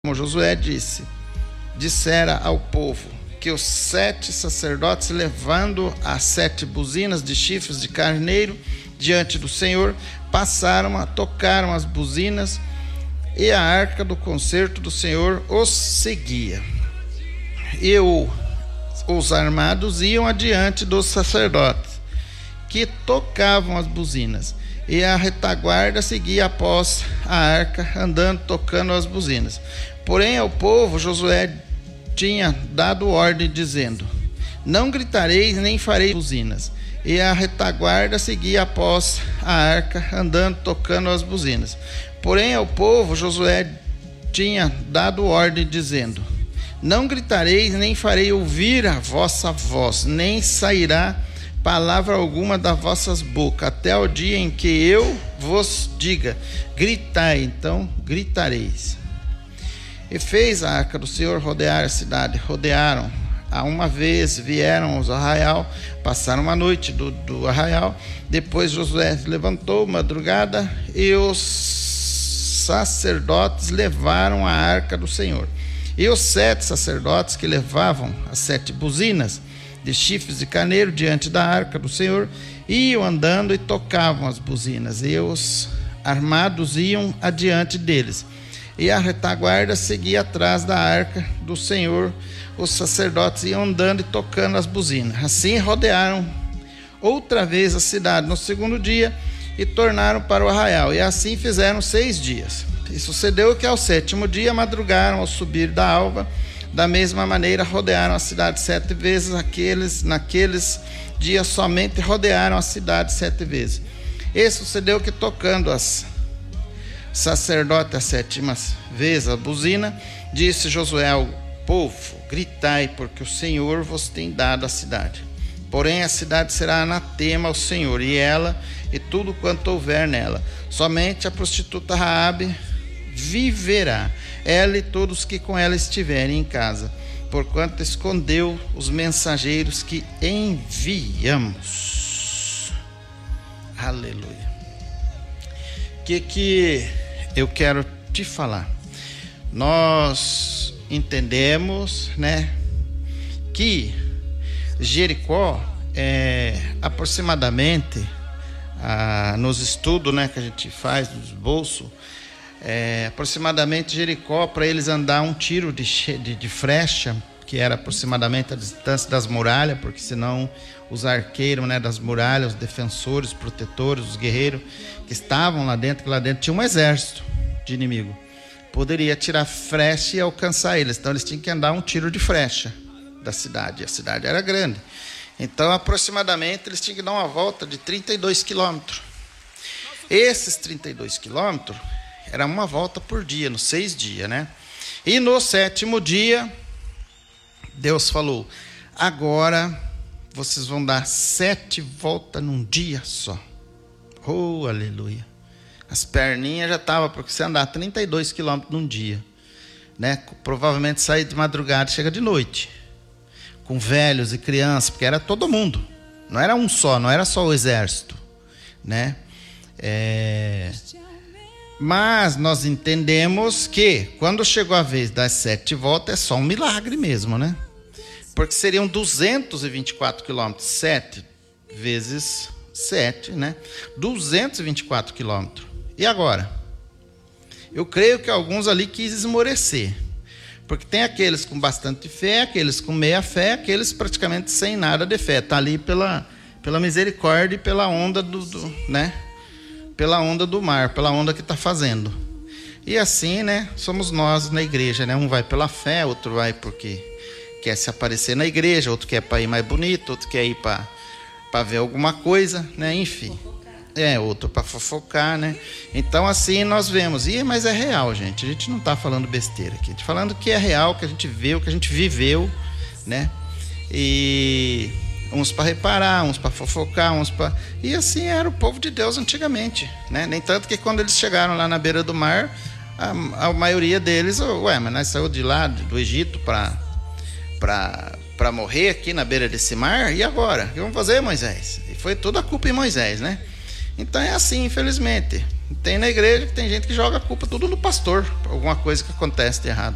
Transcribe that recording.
Como Josué dissera ao povo que os 7 sacerdotes, levando as 7 buzinas de chifres de carneiro diante do Senhor, tocaram as buzinas, e a arca do concerto do Senhor os seguia. E os armados iam adiante dos sacerdotes, que tocavam as buzinas, e a retaguarda seguia após a arca, andando, tocando as buzinas. Porém, ao povo, Josué tinha dado ordem, dizendo: não gritareis, nem fareis buzinas. E a retaguarda seguia após a arca, andando, tocando as buzinas. Porém, ao povo, Josué tinha dado ordem, dizendo: não gritareis, nem farei ouvir a vossa voz, nem sairá palavra alguma das vossas bocas, até o dia em que eu vos diga: gritai, então gritareis. E fez a arca do Senhor rodear a cidade. Rodearam a uma vez, vieram aos arraial, passaram uma noite do arraial. Depois Josué levantou madrugada, e os sacerdotes levaram a arca do Senhor. E os 7 sacerdotes que levavam as 7 buzinas de chifres de carneiro diante da arca do Senhor iam andando e tocavam as buzinas, e os armados iam adiante deles, e a retaguarda seguia atrás da arca do Senhor. Os sacerdotes iam andando e tocando as buzinas. Assim rodearam outra vez a cidade no segundo dia e tornaram para o arraial, e assim fizeram 6 dias. E sucedeu que ao 7º dia madrugaram ao subir da alva. Da mesma maneira rodearam a cidade 7 vezes. Naqueles dias somente rodearam a cidade 7 vezes. E sucedeu que, tocando as sacerdote a 7ª vez a buzina, disse Josué ao povo: gritai, porque o Senhor vos tem dado a cidade. Porém a cidade será anatema ao Senhor, e ela e tudo quanto houver nela. Somente a prostituta Raabe viverá, ela e todos que com ela estiverem em casa, porquanto escondeu os mensageiros que enviamos. Aleluia. Que eu quero te falar? Nós entendemos, que Jericó é aproximadamente, nos estudos, que a gente faz no esboço, aproximadamente Jericó, para eles andar um tiro de flecha, que era aproximadamente a distância das muralhas, porque senão os arqueiros, das muralhas, os defensores, os protetores, os guerreiros que estavam lá dentro, que lá dentro tinha um exército de inimigo, poderia tirar flecha e alcançar eles. Então eles tinham que andar um tiro de flecha da cidade. A cidade era grande, então aproximadamente eles tinham que dar uma volta de 32 quilômetros. Esses 32 quilômetros era uma volta por dia, nos 6 dias, E no 7º dia, Deus falou: agora vocês vão dar 7 voltas num dia só. Oh, aleluia. As perninhas já estavam, porque você andar 32 quilômetros num dia, provavelmente sair de madrugada e chega de noite, com velhos e crianças, porque era todo mundo, não era um só, não era só o exército, Mas nós entendemos que quando chegou a vez das 7 voltas, é só um milagre mesmo, Porque seriam 224 quilômetros, 7 vezes 7, 224 quilômetros. E agora? Eu creio que alguns ali quis esmorecer, porque tem aqueles com bastante fé, aqueles com meia fé, aqueles praticamente sem nada de fé. Está ali pela misericórdia e pela onda pela onda do mar, pela onda que está fazendo. E assim, somos nós na igreja, Um vai pela fé, outro vai porque quer se aparecer na igreja, outro quer para ir mais bonito, outro quer ir para ver alguma coisa, Enfim. Outro para fofocar, Então assim nós vemos. Mas é real, gente. A gente não está falando besteira aqui. A gente está falando que é real, que a gente vê, o que a gente viveu, E uns para reparar, uns para fofocar, uns para... E assim era o povo de Deus antigamente, Nem tanto que quando eles chegaram lá na beira do mar, a maioria deles, mas nós saímos de lá, do Egito, para morrer aqui na beira desse mar, e agora? O que vamos fazer, Moisés? E foi toda a culpa em Moisés, Então é assim, infelizmente. Tem na igreja que tem gente que joga a culpa tudo no pastor, alguma coisa que acontece de errado.